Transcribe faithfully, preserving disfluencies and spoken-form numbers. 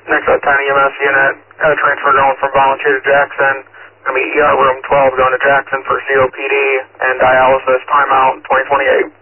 Next up, ten E M S unit, uh, transfer going from volunteer to Jackson. Going to be E R room twelve going to Jackson for C O P D and dialysis timeout twenty twenty-eight.